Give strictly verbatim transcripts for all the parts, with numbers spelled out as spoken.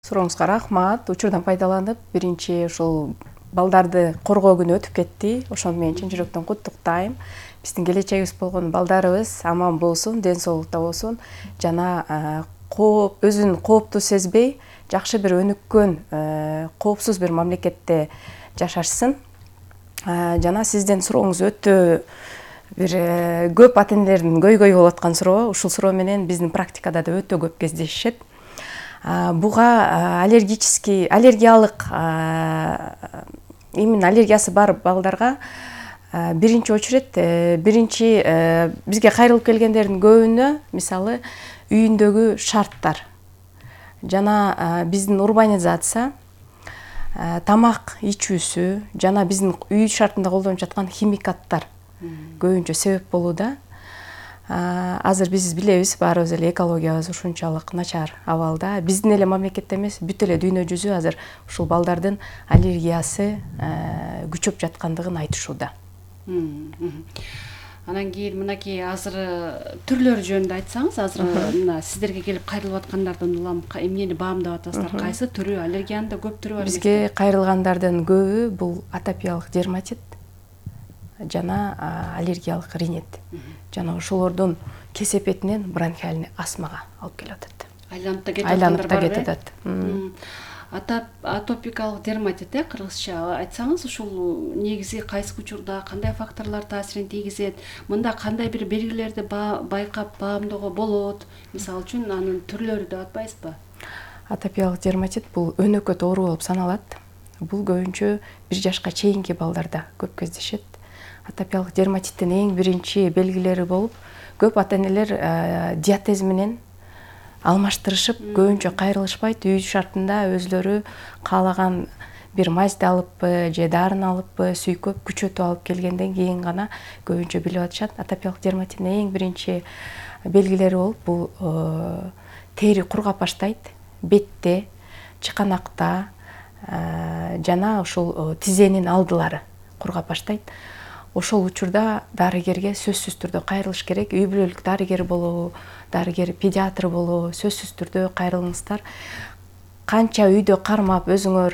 Сурооңузга рахмат. Учурдан пайдаланып, биринчи ушул балдарды коргоо күнү өтүп кетти. Ошону мен чын жүрөктөн куттуктайм. Биздин келечегибиз болгон балдарыбыз аман болсун, ден соолукта болсун жана кооп өзүн кооптуу сезбей, жакшы бир өнүккөн, коопсуз бир мамлекетте жашашсын. Жана сиздин сурооңуз өтө бир көп ата энелердин көйгөйү болуп аткан суроо. Ушул суроо менен биздин практикада да өтө көп кездешет. Буга аллергический, аллергиялык, именно аллергиясы бар балдарга биринчи очередь, биринчи бизге кайрылып келгендердин көбүнө, мисалы, үйүндөгү шарттар жана биздин урбанизация, тамак ичүүсү жана биздин үй шартында колдонуп жаткан химикаттар көбүнчө себеп болууда. Азыр биз билебиз, баарыбыз эле экологиябыз ушунчалык начар абалда. Биздин эле мамлекетте эмес, бүт эле дүйнө жүзү азыр ушул балдардын аллергиясы күчөп жаткандыгын айтышууда. Анан кийин мынакей азыр түрлөрү жөнүндө айтсаңыз, азыр мына сиздерге келип кайрылып аткандардын улам эмнени баамдап атасыздар? Кайсы түрү? Аллергиянын да көп түрү бар. Бизге кайрылгандардын көбү бул атопиялык дерматит жана аллергиялык ринит. Жана ошолордун кесепетинен бронхиальный астмага алып келип атат. Айланып да кетип Айланып да кетип атат. Атопикалык дерматит, кыргызча айтсаңыз, ушул негизи кайсы учурда кандай факторлор таасирин тийгизет? Мында кандай бир белгилерди байкап баамдоого болот? Мисалы үчүн анын түрлөрү деп атпайсызбы? Атопиялык дерматит бул өнөкөт оору болуп саналат. Бул көбүнчө бир жашка чейинки балдарда көп кездешет. Атопиялык дерматиттин эң биринчи белгилери болуп, көп ата энелер диатез менен алмаштырышып, көбүнчө кайрылышпайт, үй шартында өзлөрү каалаган бир мазьды алыппы же дарын алыппы, сүйкөп, күчөтүп алып келгенден кийин гана көбүнчө билип атышат. Атопиялык дерматиттин эң биринчи белгилери болуп, бул тери кургап баштайт, бетте, чыканакта жана ушул тизенин алдылары кургап баштайт. Ошол учурда дарыгерге сөзсүз түрдө кайрылыш керек. Үй бүлөлүк дарыгер болобу, дарыгер педиатр болобу, сөзсүз түрдө кайрылыңыздар. Канча үйдө кармап өзүңөр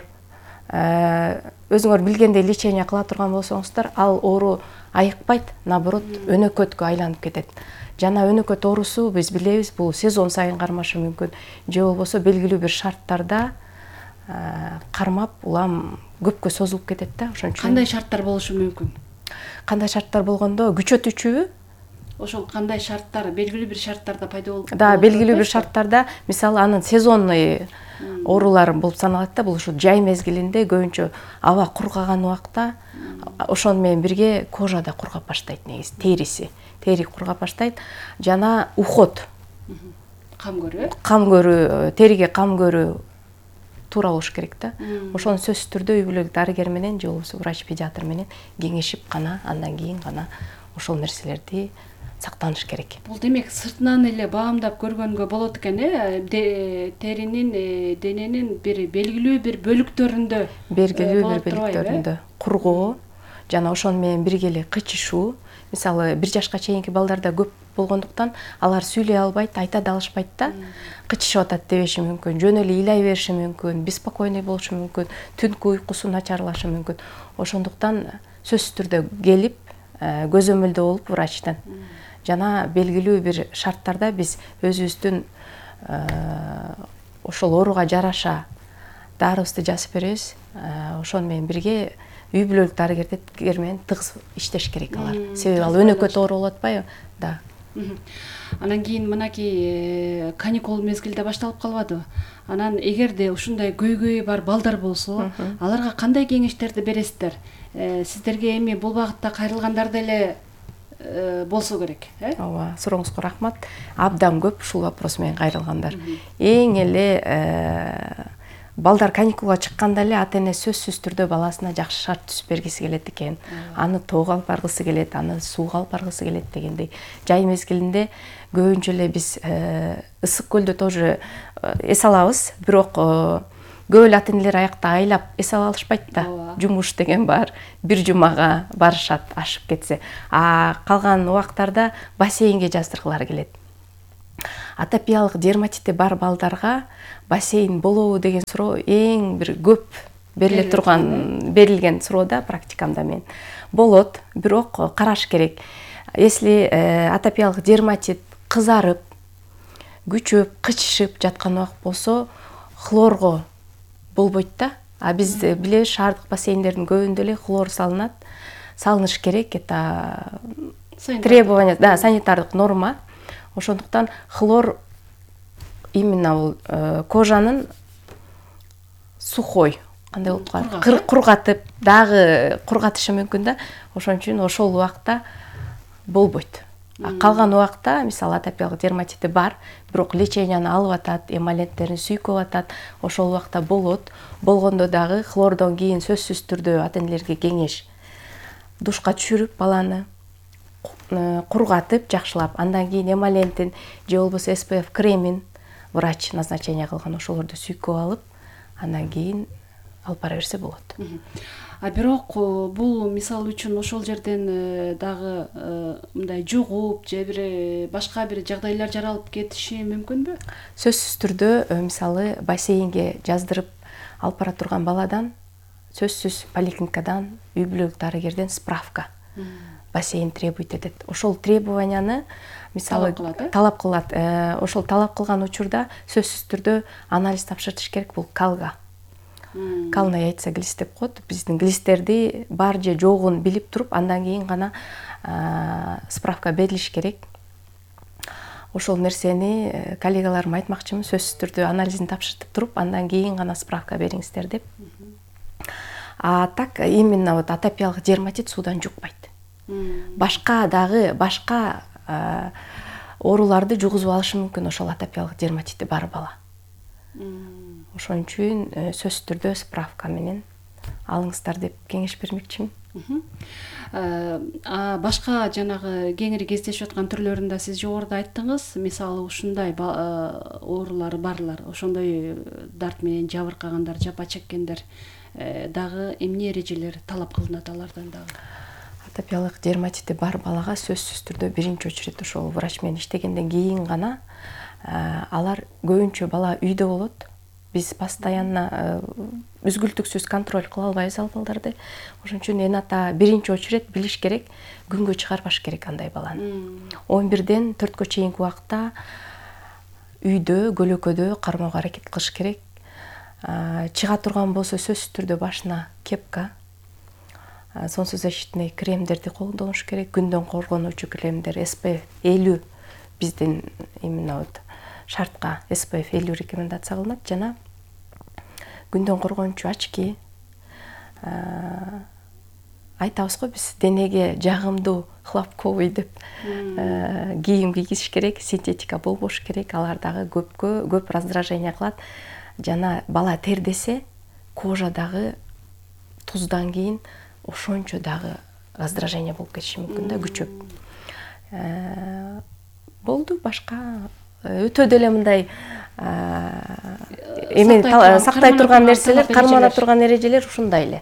өзүңөр билгендей лечение кыла турган болсоңуздар, ал оору айыкпайт, наоборот, өнөкөткө айланып кетет. Жана өнөкөт оорусу биз билебиз, бул сезон сайын кармашы мүмкүн, же болбосо белгилүү бир шарттарда кармап, улам көпкө созулуп кетет да. Ошон үчүн кандай шарттар болушу мүмкүн? Кандай шарттар болгондо, күчөтүүчүбү? Ошол кандай шарттар, белгилүү бир шарттарда пайда болуп? Да, белгилүү бир шарттарда, мисалы, анын сезонный оорулар болуп саналат да. Бул ушу жай мезгилинде көбүнчө аба кургаган убакта, ошону менен бирге кожа да кургап баштайт негизи, териси, тери кургап баштайт. Жана уход. Кам көрүү? Кам көрүү, териге кам көрүү туура болуш керек да. Ошону сөзсүз түрдө үй бүлөлүк дарыгер менен же болбосо врач педиатр менен кеңешип гана, андан кийин гана ошол нерселерди сактаныш керек. Бул демек сыртынан эле баамдап көргөнгө болот экен, э? Теринин, дененин бир белгилүү бир бөлүктөрүндө, белгилүү бир бөлүктөрүндө кургоо жана ошону менен бирге эле кычышуу. Мисалы, бир жашка чейинки балдарда көп болгондуктан алар сүйлөй албайт, айта да алышпайт да. Кычышып атат дебеши мүмкүн, жөн эле ыйлай бериши мүмкүн, беспокойный болушу мүмкүн, түнкү уйкусу начарлашы мүмкүн. Ошондуктан сөзсүз түрдө келип, көзөмөлдөө болуп врачтан. Жана белгилүү бир шарттарда биз өзүбүздүн ошол ооруга жараша дарыбызды жазып беребиз. Ошону менен бирге үй бүлөлүк дарыгер менен тыгыз иштеш керек алар. Себеби ал өнөкөт оору болуп атпайбы? Да. Анан кийин мынакей каникул мезгилде башталып калбадыбы? Анан эгерде ушундай көйгөйү бар балдар болсо, аларга кандай кеңештерди бересиздер? Сиздерге эми бул багытта кайрылгандар деле болсо керек, э? Ооба, сурооңузга рахмат. Абдан көп ушул вопрос менен кайрылгандар. Эң эле балдар каникулга чыкканда эле ата эне сөзсүз түрдө баласына жакшы шарт түзүп бергиси келет экен. Аны тоого алып баргысы келет, аны сууга алып баргысы келет дегендей. Жай мезгилинде көбүнчө эле биз ысык көлдө тоже эс алабыз, бирок көп эле ата энелер аякта айлап эс ала алышпайт да. Жумуш деген бар, бир жумага барышат, ашып кетсе. А калган убактарда бассейнге жаздыргылары келет. Атопиялык дерматити бар балдарга бассейн болобу деген суроо эң бир көп бериле турган берилген суроо да практикамда мен. Болот, бирок караш керек. Если атопиялык дерматит кызарып, күчөп, кычышып жаткан убакыт болсо, хлорго болбойт да. А биз билебиз, шаардык бассейндердин көбүндө эле хлор салынат. Салыныш керек, это требование, да, санитардык норма. Ошондуктан хлор именно бул кожанын сухой, кандай болуп калат, кургатып, дагы кургатышы мүмкүн да. Ошон үчүн ошол убакта болбойт. Калган убакта, мисалы, атопиялык дерматити бар, бирок леченияны алып атат, эмоленттерин сүйкөп атат, ошол убакта болот. Болгондо дагы хлордон кийин сөзсүз түрдө ата-энелерге кеңеш. Душка түшүрүп, баланы кургатып, жакшылап, андан кийин эмолентин же болбосо эс пэ эф кремин врач назначение кылган ошолорду сүйкөп алып, андан кийин алып бара берсе болот. А бирок бул мисал үчүн ошол жерден дагы мындай жугуп же бир башка бир жагдайлар жаралып кетиши мүмкүнбү? Сөзсүз түрдө, мисалы, бассейнге жаздырып алып бара турган баладан сөзсүз поликлиникадан, үй бүлөлүк дарыгерден справка бассейн требует этет. Ошол требованияны мисалы талап кылат. Ошол талап кылган учурда сөзсүз түрдө анализ тапшыртыш керек. Бул калга. Калный яйцеглиз деп коет. Биздин глистерди бар же жогун билип туруп, андан кийин гана справка берилиш керек. Ошол нерсени коллегаларым айтмакчымын, сөзсүз түрдө анализин тапшыртып туруп, андан кийин гана справка бериңиздер деп. А так именно вот атопиялык дерматит суудан жукпайт. Башка дагы башка ооруларды жугузуп алышы мүмкүн ошол атопиялык дерматити бар бала. Ошон үчүн сөзсүз түрдө справка менен алыңыздар деп кеңеш бермекчимин. А башка жанагы кеңири кездешип аткан түрлөрүн да сиз жогоруда айттыңыз. Мисалы ушундай оорулар барлар, ошондой дарт менен жабыркагандар, жапа чеккендер дагы эмне эрежелер талап кылынат алардан дагы? Атопиялык дерматити бар балага сөзсүз түрдө биринчи очередь ошол врач менен иштегенден кийин гана алар көбүнчө бала үйдө болот. Биз постоянно үзгүлтүксүз контроль кыла албайбыз ал балдарды. Ошон үчүн эната биринчи очередь билиш керек, күнгө чыгарбаш керек андай баланы. он бирден төрткө чейинки убакта үйдө, көлөкөдө кармоого аракет кылыш керек. Чыга турган болсо сөзсүз түрдө башына кепка, солнцезащитный кремдерди колдонуш керек. Күндөн коргонуучу кремдер эс пэ эф элүү биздин именно вот шартка эс пэ эф элүү рекомендация кылынат. Жана күндөн коргонуучу очки, айтабыз го биз денеге жагымдуу хлопковый деп кийим кийгизиш керек, синтетика болбош керек. Алар дагы көпкө көп раздражение кылат. Жана бала тердесе, кожа дагы туздан кийин ошончо дагы раздражение болуп кетиши мүмкүн да, күчөп. Болду, башка өтө деле мындай эме сактай турган нерселер, кармана турган эрежелер ушундай эле.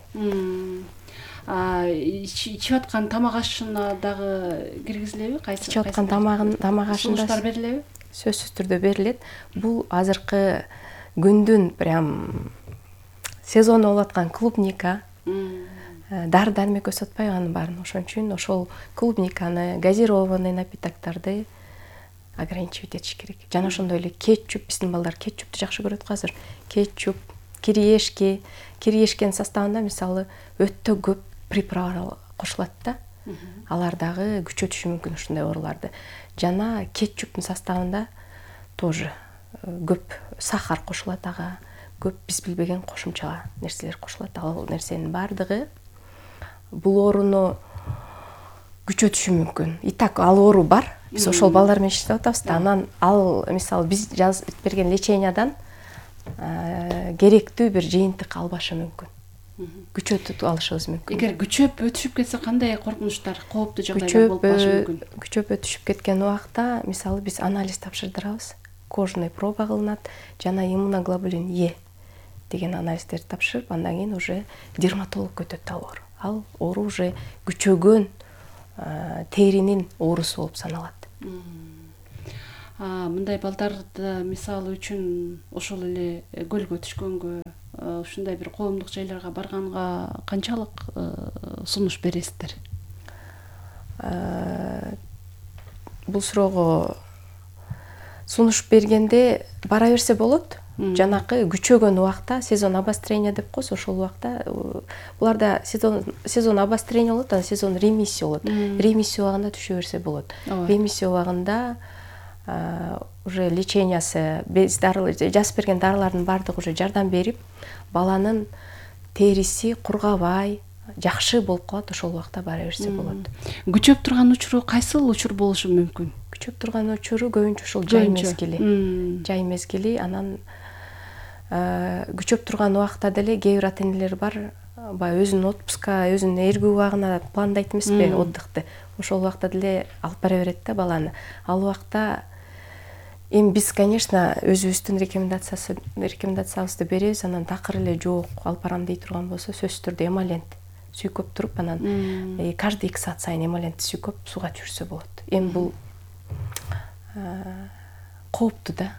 Ичип аткан тамак ашына дагы киргизилеби? Кайсы ичип аткан тамагын тамак ашында сунуштар берилеби? Сөзсүз түрдө берилет. Бул азыркы күндүн прям сезону болуп аткан клубника, дар дармек өсүп атпайбы анын баарын. Ошон үчүн ошол клубниканы, газированный напитоктарды ограничивать этиш керек. Жана ошондой эле кетчуп, биздин балдар кетчупту жакшы көрөт го азыр. Кетчуп, кириешки, кириешкенин составында мисалы өтө көп приправа кошулат да. Алар дагы күчөтүшү мүмкүн ушундай ооруларды. Жана кетчуптун составында тоже көп сахар кошулат, ага көп биз билбеген кошумча нерселер кошулат. Ал нерсенин бардыгы бул ооруну күчөтүшү мүмкүн. И так ал оору бар. Биз ошол балдар менен иштеп атабыз да. Анан ал мисалы биз жазып берген лечениядан керектүү бир жыйынтык албашы мүмкүн. Күчөтүп алышыбыз мүмкүн. Эгер күчөп өтүшүп кетсе кандай коркунучтар, кооптуу жагдайлар болуп калышы мүмкүн? Күчөп өтүшүп кеткен убакта мисалы биз анализ тапшырдырабыз. Кожный проба кылынат, жана иммуноглобулин Е деген анализдерди тапшырып, андан кийин уже дерматологко өтөт ал оору. Ал оору уже күчөгөн теринин оорусу болуп саналат. Мындай балдарды мисалы үчүн ошол эле көлгө түшкөнгө, ушундай бир коомдук жайларга барганга канчалык сунуш бересиздер? Бул суроого сунуш бергенде бара берсе болот. Жанакы күчөгөн убакта сезон обострения деп коебуз, ошол убакта буларда сезон сезон обострения болот, анан сезон ремиссия болот. Ремиссия убагында түшө берсе болот. Ремиссия убагында уже лечениясы, биз жазып берген дарылардын баардыгы уже жардам берип, баланын териси кургабай, жакшы болуп калат, ошол убакта бара берсе болот. Күчөп турган учуру кайсыл учур болушу мүмкүн? Күчөп турган учуру көбүнчө ушул жай мезгили. Жай мезгили, анан күчөп турган убакта деле кээ бир ата-энелер бар, баягы өзүнүн отпуска, өзүнүн эргүү убагына пландайт эмеспи, отдыхты. Ошол убакта деле алып бара берет да баланы. Ал убакта эми биз, конечно, өзүбүздүн рекомендациясы рекомендациябызды беребиз, анан такыр эле жок, алып барам дей турган болсо, сөзсүз түрдө эмолент сүйкөп туруп, анан каждый эки саат сайын эмолент сүйкөп сууга түшүрсө болот. Эми бул кооптуу да.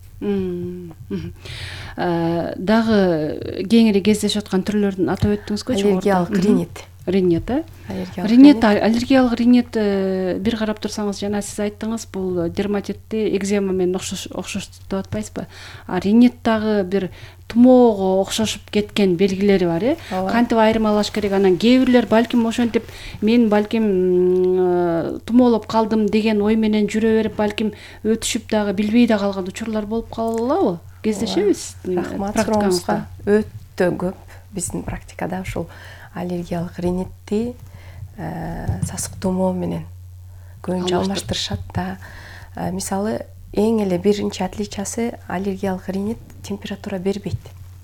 Дагы кеңири кездешип аткан түрлөрүн атап өттүңүзгү? Аллергиялык ринит. Ринит, э? Ринит, аллергиялык ринит, бир карап турсаңыз, жана сиз айттыңыз, бул дерматитти экзема менен окшоштуп атпайсызбы? А ринит дагы бир тумоого окшошуп кеткен белгилери бар, э? Кантип айырмалаш керек? Анан кээ бирлер балким ошентип мен балким тумоолоп калдым деген ой менен жүрө берип, балким өтүшүп дагы билбей да калган учурлар болуп калабы? Кездешебиз? Рахмат сурооңузга. Өтө көп биздин практикада ушул аллергиялык ринитти сасык тумоо менен көбүнчө алмаштырышат да. Мисалы, эң эле биринчи отличиясы аллергиялык ринит температура бербейт.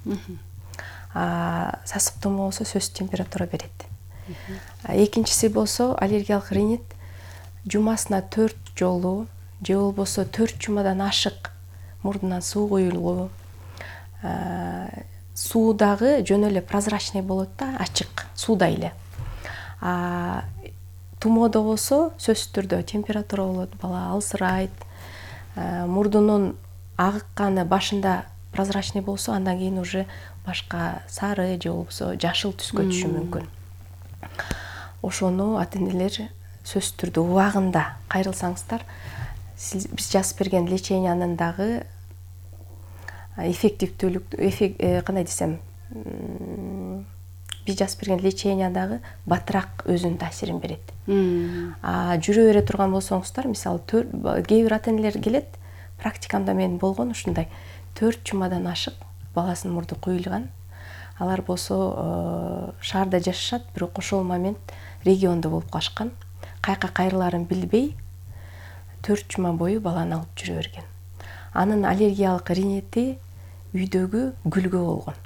Сасык тумоо болсо сөзсүз температура берет. Экинчиси болсо аллергиялык ринит жумасына төрт жолу же болбосо төрт жумадан ашык мурдунан суу куюлуу, суу дагы жөн эле прозрачный болот да, ачык суудай эле. Тумоодо болсо сөзсүз түрдө температура болот, бала алсырайт, мурдунун агыкканы башында прозрачный болсо, андан кийин уже башка сары же болбосо жашыл түскө түшүшү мүмкүн. Ошону ата-энелер сөзсүз түрдө убагында кайрылсаңыздар, биз жазып берген лечениянын дагы эффективдүүлүк, кандай десем, биз жазып берген лечения дагы батыраак өзүнүн таасирин берет. Жүрө бере турган болсоңуздар, мисалы, кээ бир ата-энелер келет, практикамда мен болгон ушундай, төрт жумадан ашык баласынын мурду куюлган. Алар болсо шаарда жашашат, бирок ошол момент региондо болуп калышкан. Каяка кайрылаарын билбей, төрт жума бою баланы алып жүрө берген. Анын аллергиялык ринити үйдөгү гүлгө болгон.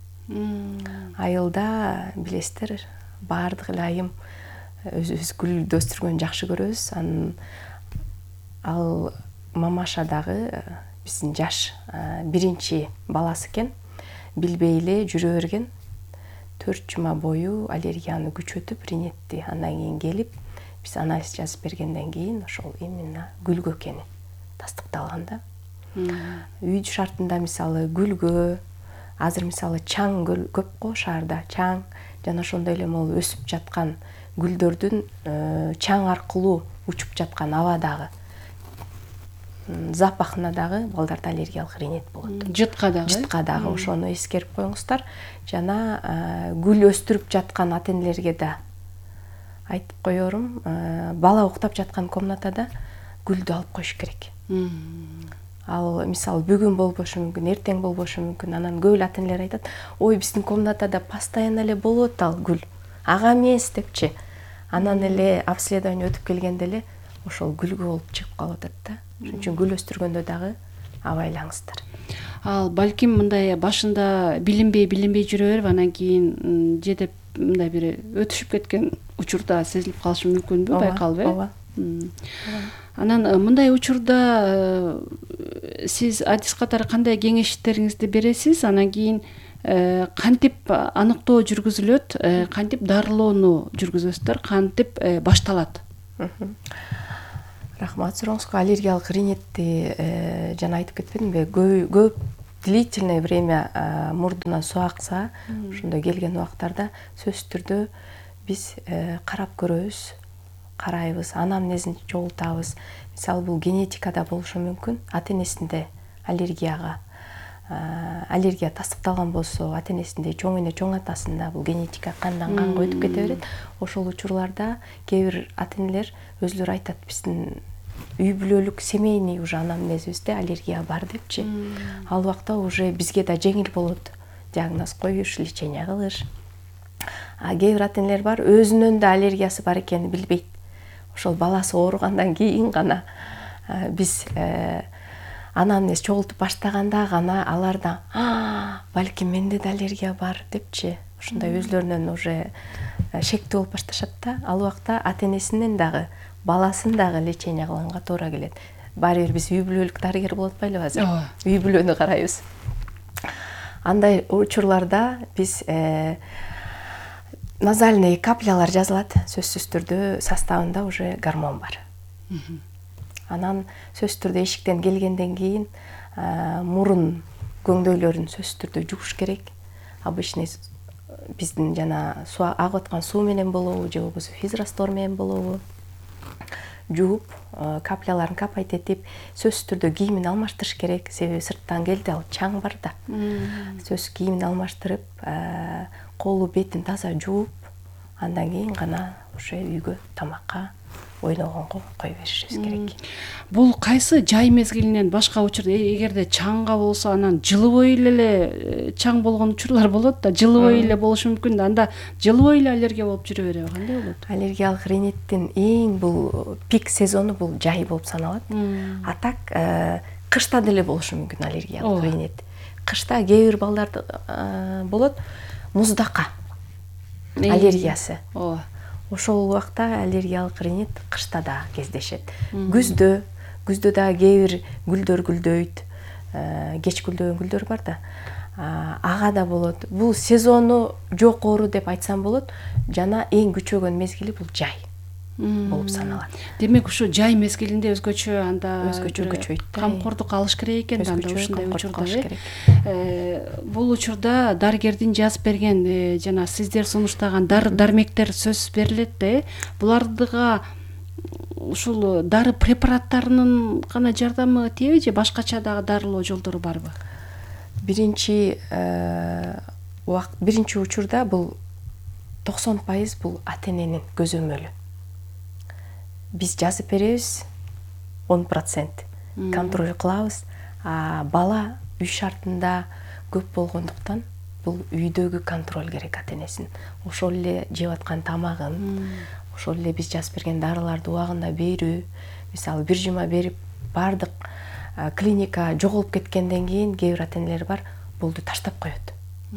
Айылда билесиздер, баардык эле айым өзүбүз гүлдү өстүргөнгө жакшы көрөбүз. Анын ал мамаша дагы биздин жаш биринчи баласы экен, билбей эле жүрө берген. төрт жума бою аллергияны күчөтүп, ринитти андан кийин келип, биз анализ жазып бергенден кийин ошол именно гүлгө экени тастыкталган да. Үй шартында мисалы гүлгө, азыр мисалы чаң көп го шаарда, чаң жана ошондой эле могул өсүп жаткан гүлдөрдүн чаң аркылуу учуп жаткан абадагы запахына дагы балдарда аллергиялык ринит болот. Жытка дагы. Жытка дагы ошону эскерип коюңуздар. Жана гүл өстүрүп жаткан ата-энелерге да айтып коерум, бала уктап жаткан комнатада гүлдү алып коюш керек. Ал мисалы бүгүн болбошу мүмкүн, эртең болбошу мүмкүн. Анан көп эле ата-энелер айтат, ой, биздин комнатада постоянно эле болот ал гүл. Ага эмес депчи. Анан эле обследование өтүп келгенде эле ошол гүлгө болуп чыгып калып атат да. Ошон үчүн гүл өстүргөндө дагы абайлаңыздар. Ал балким мындай башында билинбей билинбей жүрө берип, анан кийин жетип мындай бир өтүшүп кеткен учурда сезилип калышы мүмкүнбү, байкалып, э? Ооба. Анан мындай учурда сиз адис катары кандай кеңештериңизди бересиз? Анан кийин кантип аныктоо жүргүзүлөт, кантип дарылоону жүргүзөсүздөр, кантип башталат? Рахмат сурооңузга. Аллергиялык ринитти жана айтып кетпедимби, көп длительное время мурдунан суу акса, ошондой келген убактарда сөзсүз түрдө биз карап көрөбүз, карайбыз, анамнезин чогултабыз. Мисалы бул генетикада болушу мүмкүн. Ата энесинде аллергияга аллергия тастыкталган болсо, ата энесинде чоң эне чоң атасында бул генетика кандан канга өтүп кете берет. Ошол учурларда кээ бир ата энелер өзүлөрү айтат, биздин үй бүлөлүк семейный уже анамнезибизде аллергия бар депчи. Ал убакта уже бизге да жеңил болот диагноз коюш, лечение кылыш. А кээ бир ата энелер бар, өзүнүн да аллергиясы бар экенин билбейт. Ошол баласы ооругандан кийин гана биз анамнез чогултуп баштаганда гана аларда балким менде да аллергия бар депчи, ушундай өзүлөрүнөн уже шектүү болуп башташат да. Ал убакта ата энесинен дагы, баласын дагы лечение кылганга туура келет. Баары бир биз үй бүлөлүк дарыгер болуп атпайлыбы азыр? Үй бүлөнү карайбыз. Андай учурларда биз назальный каплялар жазылат. Сөзсүз түрдө составында уже гормон бар. Анан сөзсүз түрдө эшиктен келгенден кийин мурун көңдөйлөрүн сөзсүз түрдө жууш керек. Обычный биздин жана суу агып аткан суу менен болобу, же болбосо физраствор менен болобу, жууп, капляларын капайтетип, сөзсүз түрдө кийимин алмаштырыш керек. Себеби сырттан келди, ал чаң бар да. Сөзсүз кийимин алмаштырып, колу бетин таза жууп, андан кийин гана уже үйгө тамакка ойногонго кое беришибиз керек. Бул кайсы жай мезгилинен башка учурда, эгерде чаңга болсо, анан жылыбой эле чаң болгон учурлар болот да, жылыбой эле болушу мүмкүн да. Анда жылыбой эле аллергия болуп жүрө береби, кандай болот? Аллергиялык риниттин эң бул пик сезону бул жай болуп саналат. А так кышта деле болушу мүмкүн аллергиялык ринит. Кышта кээ бир балдарда болот муздака аллергиясы. Ошол убакта аллергиялык ринит кышта да кездешет. Күздө, күздө да кээ бир гүлдөр гүлдөйт, кеч гүлдөгөн гүлдөр бар да. Ага да болот. Бул сезону жокору деп айтсам болот. Жана эң күчөгөн мезгили бул жай болуп саналат. Демек ушу жай мезгилинде өзгөчө анда өзгөчө күчөйт. Камкордук алыш керек экен да ушундай учурда. Бул учурда дарыгердин жазып берген жана сиздер сунуштаган дары дармектер сөзсүз берилет да. Булардыга ушул дары препараттарынын гана жардамы тийеби же башкача дагы дарылоо жолдору барбы? Биринчи убакыт, биринчи учурда бул токсон пайыз бул ата эненин көзөмөлү. Биз жазып беребиз он процент контроль кылабыз. А бала үй шартында көп болгондуктан бул үйдөгү контроль керек ата энесин. Ошол эле жеп аткан тамагын, ошол эле биз жазып берген дарыларды убагында берүү. Мисалы бир жума берип бардык клиника жоголуп кеткенден кийин кээ бир ата энелер бар, болду таштап коет.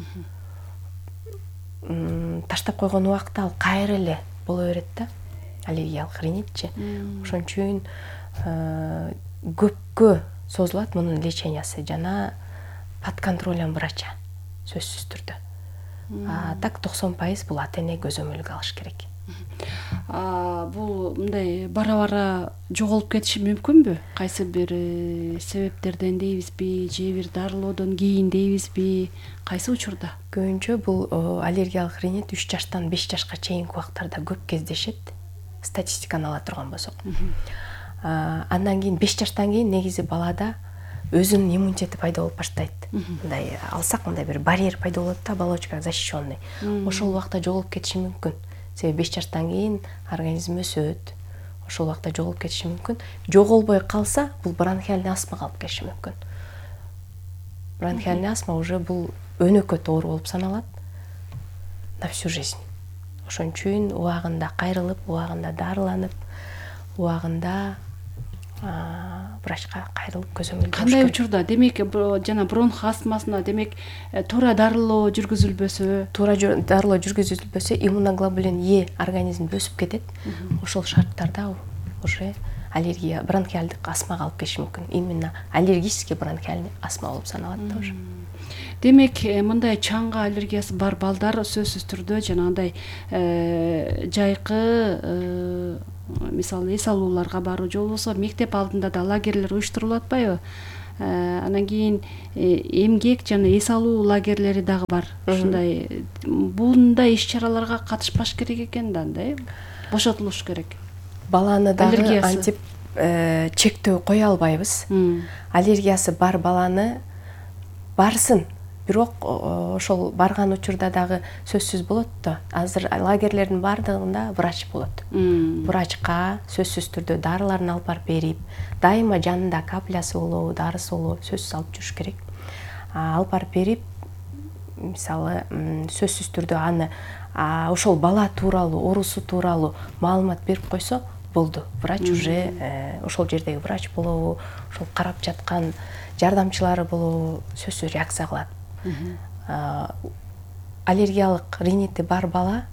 Таштап койгон убакта ал кайра эле боло берет да. Аллергиялык ринитчи. Ошон үчүн көпкө созулат мунун лечениясы жана под контролем врача сөзсүз түрдө. А так токсон пайыз бул ата эне көзөмөлгө алыш керек. Бул мындай бара-бара жоголуп кетиши мүмкүнбү? Кайсы бир себептерден дейбизби, же бир дарылоодон кийин дейбизби? Кайсы учурда? Көбүнчө бул аллергиялык ринит үч жаштан беш жашка чейинки убактарда көп кездешет. Статистиканы ала турган болсок. Андан кийин беш жаштан кийин негизи балада өзүнүн иммунитети пайда болуп баштайт. Мындай алсак мындай бир барьер пайда болот да, оболочка защищенный. Ошол убакта жоголуп кетиши мүмкүн. Себеби беш жаштан кийин организм өсөт. Ошол убакта жоголуп кетиши мүмкүн. Жоголбой калса, бул бронхиальный астмага алып келиши мүмкүн. Бронхиальный астма уже бул өнөкөт оору болуп саналат на всю жизнь. Ошон үчүн убагында кайрылып, убагында дарыланып, убагында врачка кайрылып көзөмөл бериш керек. Кандай учурда? Демек, жана бронх астмасына демек туура дарылоо жүргүзүлбөсө, туура дарылоо жүргүзүлбөсө иммуноглобулин Е организмде өсүп кетет. Ошол шарттарда уже аллергия, бронхиалдык астмага алып келиши мүмкүн. Именно аллергический бронхиальный астма болуп саналат да уже. Демек, мындай чаңга аллергиясы бар балдар сөзсүз түрдө жанагындай жайкы мисалы эс алууларга баруу же болбосо мектеп алдында да лагерлер уюштурулуп атпайбы? Анан кийин эмгек жана эс алуу лагерлери дагы бар. Ушундай мындай иш чараларга катышпаш керек экен да, андай бошотулуш керек. Баланы дагы антип чектөө кое албайбыз. Аллергиясы бар баланы барсын, бирок ошол барган учурда дагы сөзсүз болот да. Азыр лагерлердин бардыгында врач болот. Врачка сөзсүз түрдө дарыларын алып барып берип, дайыма жанында каплясы болобу, дарысы болобу сөзсүз алып жүрүш керек. Алып барып берип, мисалы сөзсүз түрдө аны ошол бала тууралуу, оорусу тууралуу маалымат берип койсо болду. Врач уже ошол жердеги врач болобу, ошол карап жаткан жардамчылары болобу сөзсүз реакция кылат. Аллергиялык ринити бар бала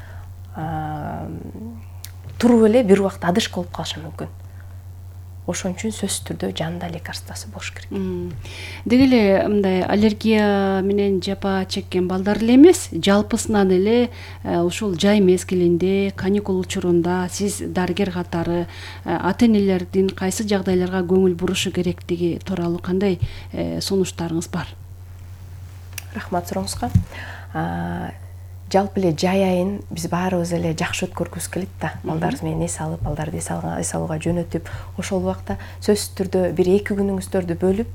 туруп эле бир убакта одышка болуп калышы мүмкүн. Ошон үчүн сөзсүз түрдө жанында лекарствосы болуш керек. Деги эле мындай аллергия менен жапа чеккен балдар эле эмес, жалпысынан эле ушул жай мезгилинде, каникул учурунда сиз дарыгер катары ата-энелердин кайсы жагдайларга көңүл бурушу керектиги тууралуу кандай сунуштарыңыз бар? Рахмат сурооңузга. Жалпы эле жай айын биз баарыбыз эле жакшы өткөргүбүз келет да. Балдарыбыз менен эс алып, балдарды эс алууга жөнөтүп, ошол убакта сөзсүз түрдө бир эки күнүңүздөрдү бөлүп,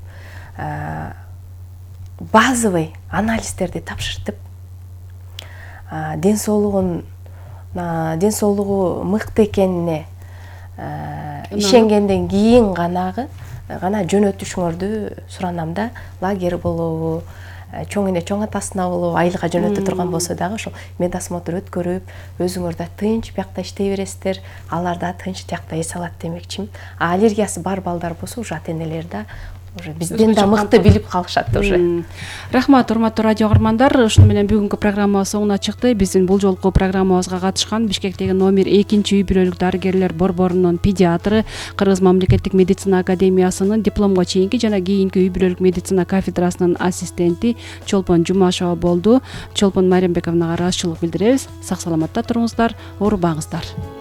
базовый анализдерди тапшыртып, ден соолугун, ден соолугу мыкты экенине ишенгенден кийин гана гана жөнөтүшүңөрдү суранам да. Лагерь болобу, чоң эне чоң атасына болобу, айылга жөнөтө турган болсо дагы ошол медосмотр өткөрүп, өзүңөр да тынч биякта иштей бересиздер, алар да тынч тиякта эс алат демекчимин. Аллергиясы бар балдар болсо уже ата-энелер да уже бизден да мыкты билип калышат уже. Рахмат, урматтуу радио каармандар. Ушуну менен бүгүнкү программа соңуна чыкты. Биздин бул жолку программабызга катышкан Бишкектеги номер экинчи үй бүлөлүк дарыгерлер борборунун педиатры, Кыргыз мамлекеттик медицина академиясынын дипломго чейинки жана кийинки үй бүлөлүк медицина кафедрасынын ассистенти Чолпон Жумашева болду. Чолпон Майрамбековнага ыраазычылык билдиребиз. Сак саламатта туруңуздар, оорубаңыздар.